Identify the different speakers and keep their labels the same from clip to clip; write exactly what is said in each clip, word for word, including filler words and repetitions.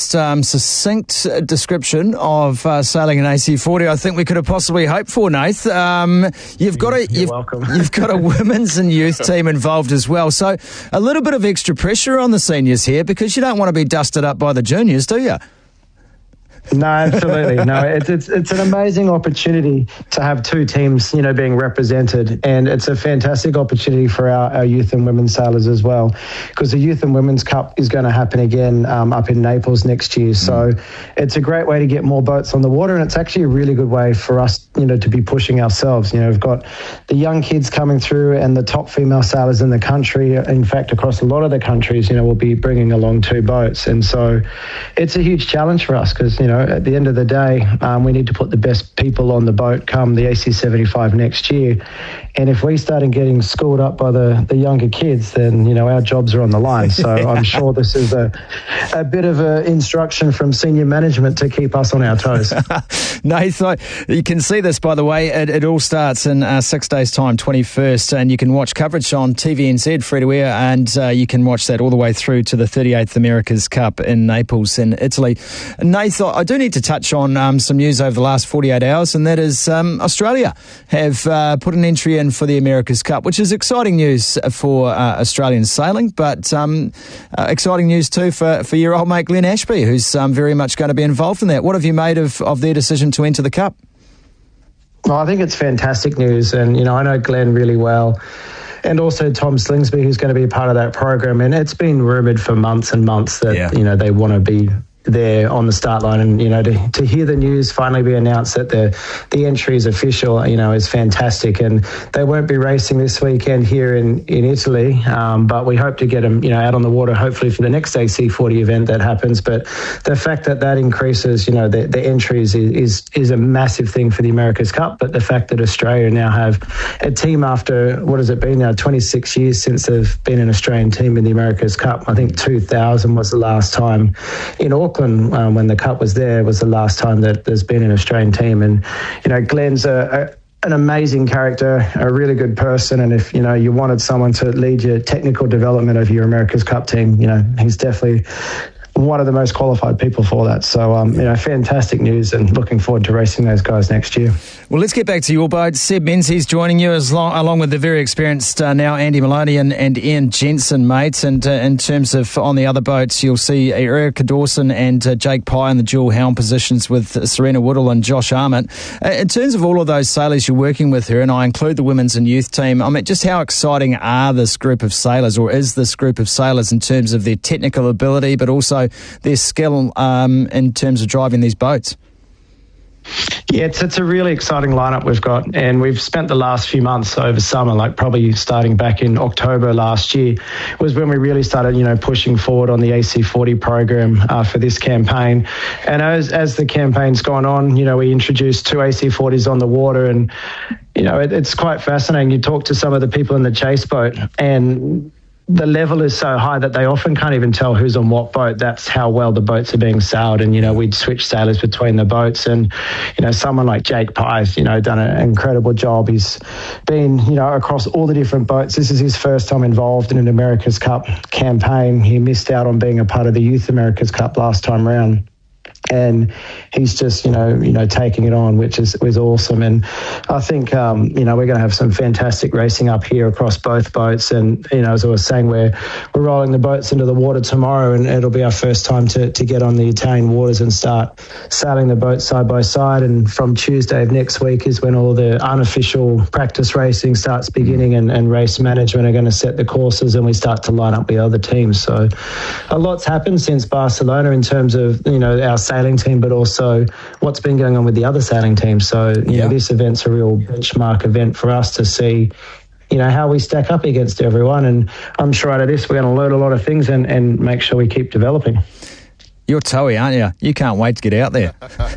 Speaker 1: most um, succinct description of uh, sailing an A C forty I think we could have possibly hoped for, Nath. Um, you've got a
Speaker 2: You're
Speaker 1: you've,
Speaker 2: welcome.
Speaker 1: you've got a women's and youth team involved as well, so a little bit of extra pressure on the seniors here because you don't want to be dusted up by the juniors, do you?
Speaker 2: No, absolutely. No, it's, it's it's an amazing opportunity to have two teams, you know, being represented, and it's a fantastic opportunity for our, our youth and women's sailors as well, because the Youth and Women's Cup is going to happen again um, up in Naples next year. So it's a great way to get more boats on the water, and it's actually a really good way for us, you know, to be pushing ourselves. You know, we've got the young kids coming through and the top female sailors in the country. In fact, across a lot of the countries, you know, we'll be bringing along two boats, and so it's a huge challenge for us because, you know, at the end of the day, um, we need to put the best people on the boat come the A C seventy-five next year. And if we start getting schooled up by the, the younger kids, then, you know, our jobs are on the line. So I'm sure this is a, a bit of a instruction from senior management to keep us on our toes.
Speaker 1: Nathan, you can see this, by the way. It, it all starts in uh, six days' time, twenty-first, and you can watch coverage on T V N Z, free to air, and uh, you can watch that all the way through to the thirty-eighth America's Cup in Naples in Italy. Nathan, I do need to touch on um, some news over the last forty-eight hours, and that is um, Australia have uh, put an entry in for the America's Cup, which is exciting news for uh, Australian sailing, but um, uh, exciting news too for, for your old mate Glenn Ashby, who's um, very much going to be involved in that. What have you made of, of their decision to enter the Cup?
Speaker 2: Well, I think it's fantastic news, and, you know, I know Glenn really well, and also Tom Slingsby, who's going to be a part of that program, and it's been rumoured for months and months that, yeah. you know, they want to be there on the start line, and, you know, to, to hear the news finally be announced that the the entry is official, you know, is fantastic. And they won't be racing this weekend here in in Italy, um, but we hope to get them, you know, out on the water hopefully for the next A C forty event that happens. But the fact that that increases, you know, the, the entries is, is is a massive thing for the America's Cup. But the fact that Australia now have a team after, what has it been now, twenty-six years since they've been an Australian team in the America's Cup. I think two thousand was the last time in Auckland. Um, when the Cup was there, was the last time that there's been an Australian team. And, you know, Glenn's a, a, an amazing character, a really good person, and if, you know, you wanted someone to lead your technical development of your America's Cup team, you know, he's definitely one of the most qualified people for that. So, um, you know, fantastic news, and looking forward to racing those guys next year. Well, let's get back to your boat. Seb Menzies joining you as long, along with the very experienced uh, now Andy Maloney and, and Ian Jensen, mate. And uh, in terms of on the other boats, you'll see Erica Dawson and uh, Jake Pye in the dual helm positions with uh, Serena Woodall and Josh Armitt. Uh, in terms of all of those sailors you're working with here, and I include the women's and youth team, I mean, just how exciting are this group of sailors, or is this group of sailors, in terms of their technical ability, but also their skill um, in terms of driving these boats? Yeah, it's, it's a really exciting lineup we've got, and we've spent the last few months over summer, like probably starting back in October last year, was when we really started, you know, pushing forward on the A C forty program uh, for this campaign. And as as the campaign's gone on, you know, we introduced two A C forties on the water, and, you know, it, it's quite fascinating. You talk to some of the people in the chase boat, and the level is so high that they often can't even tell who's on what boat. That's how well the boats are being sailed. And, you know, we'd switch sailors between the boats, and, you know, someone like Jake Pye's, you know, done an incredible job. He's been, you know, across all the different boats. This is his first time involved in an America's Cup campaign. He missed out on being a part of the Youth America's Cup last time round. And he's just, you know, you know, taking it on, which is was awesome. And I think, um, you know, we're going to have some fantastic racing up here across both boats. And, you know, as I was saying, we're we're rolling the boats into the water tomorrow, and it'll be our first time to, to get on the Italian waters and start sailing the boats side by side. And from Tuesday of next week is when all the unofficial practice racing starts beginning, and, and race management are going to set the courses, and we start to line up the other teams. So a lot's happened since Barcelona in terms of, you know, our sailing team, but also what's been going on with the other sailing teams. So, you yeah. know, this event's a real benchmark event for us to see, you know, how we stack up against everyone. And I'm sure out of this, we're going to learn a lot of things and, and make sure we keep developing. You're toey, aren't you? You can't wait to get out there.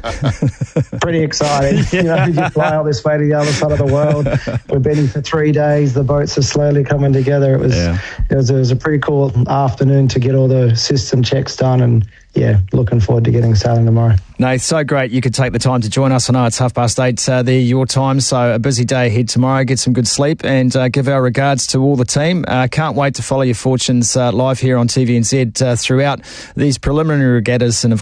Speaker 2: Pretty exciting. Yeah. You know, you fly all this way to the other side of the world. We've been here for three days. The boats are slowly coming together. It was, yeah. it was, it was a pretty cool afternoon to get all the system checks done, and yeah, looking forward to getting sailing tomorrow. No, so great you could take the time to join us. I know it's half past eight uh, there, your time, so a busy day ahead tomorrow. Get some good sleep, and uh, give our regards to all the team. Uh, can't wait to follow your fortunes uh, live here on T V N Z uh, throughout these preliminary regattas, and of